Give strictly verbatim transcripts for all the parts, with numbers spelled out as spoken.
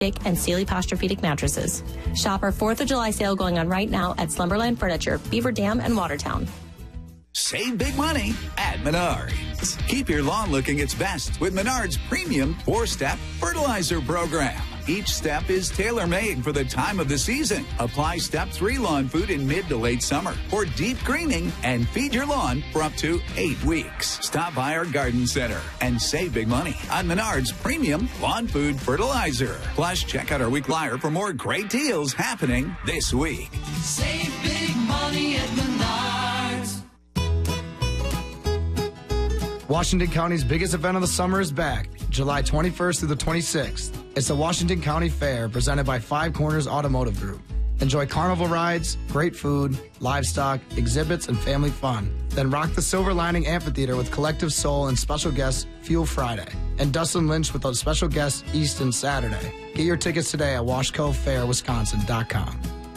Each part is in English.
and Sealy Posturepedic mattresses. Shop our fourth of July sale going on right now at Slumberland Furniture, Beaver Dam, and Watertown. Save big money at Menards. Keep your lawn looking its best with Menards' premium four-step fertilizer program. Each step is tailor-made for the time of the season. Apply Step three lawn food in mid to late summer for deep greening and feed your lawn for up to eight weeks. Stop by our garden center and save big money on Menards' premium lawn food fertilizer. Plus, check out our week flyer for more great deals happening this week. Save big money at Menards. Washington County's biggest event of the summer is back, July twenty-first through the twenty-sixth. It's the Washington County Fair presented by Five Corners Automotive Group. Enjoy carnival rides, great food, livestock, exhibits, and family fun. Then rock the Silver Lining Amphitheater with Collective Soul and special guest Fuel Friday. And Dustin Lynch with a special guest Easton Saturday. Get your tickets today at washco fair wisconsin dot com.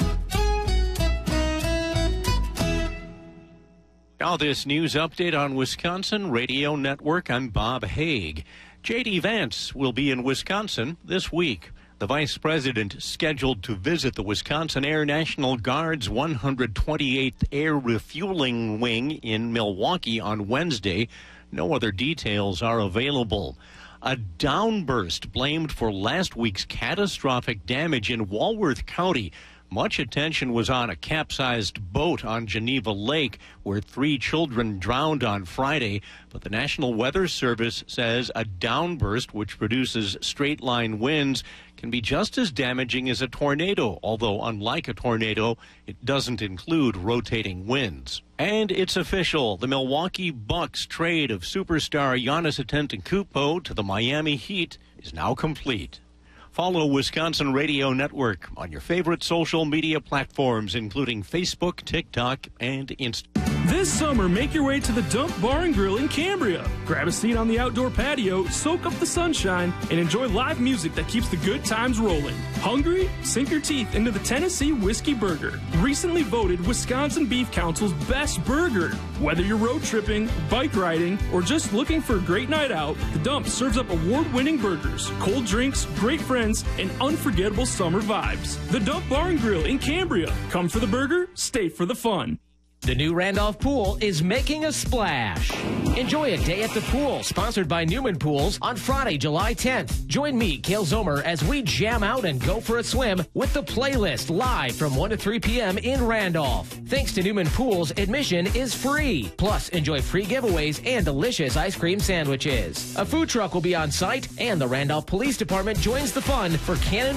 Now this news update on Wisconsin Radio Network. I'm Bob Haig. J D. Vance will be in Wisconsin this week. The vice president scheduled to visit the Wisconsin Air National Guard's one hundred twenty-eighth Air Refueling Wing in Milwaukee on Wednesday. No other details are available. A downburst blamed for last week's catastrophic damage in Walworth County. Much attention was on a capsized boat on Geneva Lake where three children drowned on Friday. But the National Weather Service says a downburst, which produces straight-line winds, can be just as damaging as a tornado, although unlike a tornado, it doesn't include rotating winds. And it's official. The Milwaukee Bucks trade of superstar Giannis Antetokounmpo to the Miami Heat is now complete. Follow Wisconsin Radio Network on your favorite social media platforms, including Facebook, TikTok, and Instagram. This summer, make your way to the Dump Bar and Grill in Cambria. Grab a seat on the outdoor patio, soak up the sunshine, and enjoy live music that keeps the good times rolling. Hungry? Sink your teeth into the Tennessee Whiskey Burger, recently voted Wisconsin Beef Council's best burger. Whether you're road tripping, bike riding, or just looking for a great night out, the Dump serves up award-winning burgers, cold drinks, great friends, and unforgettable summer vibes. The Dump Bar and Grill in Cambria. Come for the burger, stay for the fun. The new Randolph Pool is making a splash. Enjoy a day at the pool, sponsored by Newman Pools, on Friday, July tenth. Join me, Cale Zomer, as we jam out and go for a swim with The Playlist live from one to three p.m. in Randolph. Thanks to Newman Pools, admission is free. Plus, enjoy free giveaways and delicious ice cream sandwiches. A food truck will be on site, and the Randolph Police Department joins the fun for Cannon